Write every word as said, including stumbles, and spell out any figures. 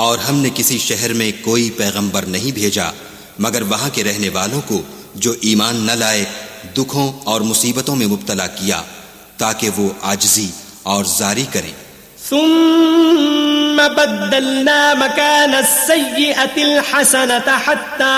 और हमने किसी शहर में कोई पैगंबर नहीं भेजा मगर वहां के रहने वालों को जो ईमान न लाए दुखों और मुसीबतों में मुब्तला किया ताकि वो आजिज़ी और जारी करें। सुम्मा बद्दलना मकान अस्सय्यअतिल हसनत हत्ता